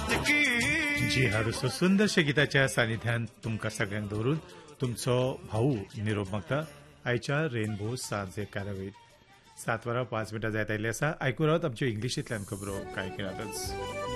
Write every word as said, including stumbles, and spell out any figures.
जी हा दोस्तों सुंदरशा गीताच्या सानिध्यान तुमका सगळ्यांक दवरून तुमचो भाऊ निरोप मागता आयच्या रेनबो सांजे कार्यावळीत सात वरां पाच मिनटां जायत आयिल्ली आसा आयकून रावत आमच्यो इंग्लिशींतल्यान खबरो काय केळातच